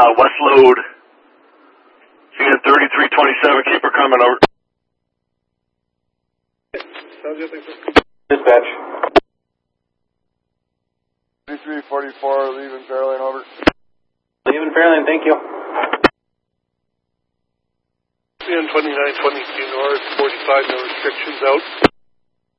West Load. CN 3327, keep her coming over. Sounds good, thanks, sir. Dispatch. 3344, leaving Fairlane, over. Leaving Fairlane, thank you. CN 2922 north, 45, no restrictions out.